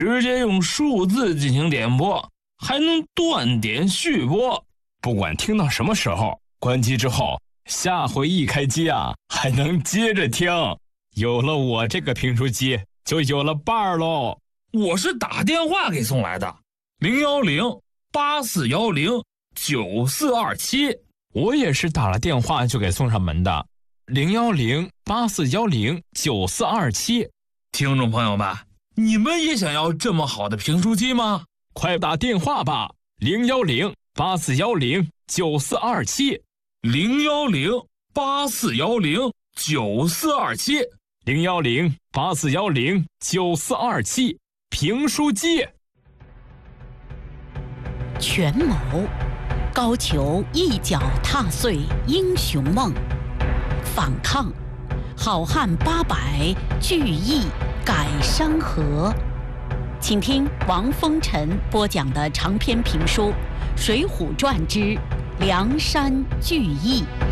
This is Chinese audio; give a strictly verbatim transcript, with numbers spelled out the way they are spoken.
直接用数字进行点播，还能断点续播。 不管听到什么时候，关机之后，下回一开机啊，还能接着听。有了我这个评书机，就有了伴儿喽。 我是打电话给送来的，零幺零八四幺零九四二七。 我也是打了电话就给送上门的，零幺零八四幺零九四二七。 听众朋友们，你们也想要这么好的评书机吗？ 快打电话吧，零幺零八四幺零九四二七， 零幺零八四幺零九四二七， 零幺零八四幺零九四二七，评书机。 权谋，高俅一脚踏碎英雄梦；反抗，好汉八百聚义改山河。请听王风尘播讲的长篇评书《水浒传之梁山聚义》。